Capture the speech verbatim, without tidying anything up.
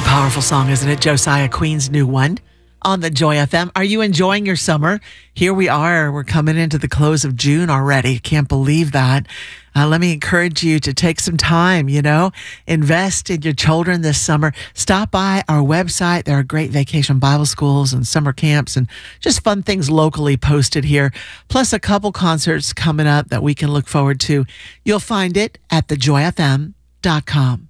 Powerful song, isn't it? Josiah Queen's new one on the Joy F M. Are you enjoying your summer? Here we are. We're coming into the close of June already. Can't believe that. Uh, let me encourage you to take some time, you know, invest in your children this summer. Stop by our website. There are great vacation Bible schools and summer camps and just fun things locally posted here, plus a couple concerts coming up that we can look forward to. You'll find it at the joy f m dot com.